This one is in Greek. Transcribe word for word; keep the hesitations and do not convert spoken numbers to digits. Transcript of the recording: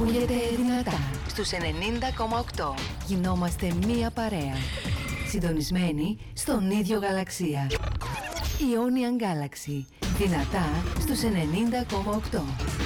Ακούγεται δυνατά στους ενενήντα κόμμα οκτώ. Γινόμαστε μία παρέα, συντονισμένοι στον ίδιο γαλαξία. Ionian Galaxy, δυνατά στους ενενήντα κόμμα οκτώ.